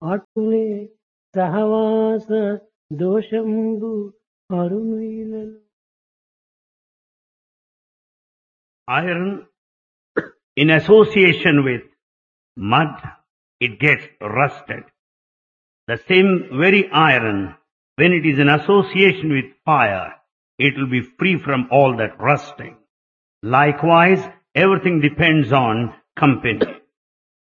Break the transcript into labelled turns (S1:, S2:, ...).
S1: అటులే సహవాస దోషంబు అరుణులలో.
S2: Iron in association with mud, it gets rusted. The same very iron, when it is in association with fire, it will be free from all that rusting. Likewise, everything depends on company.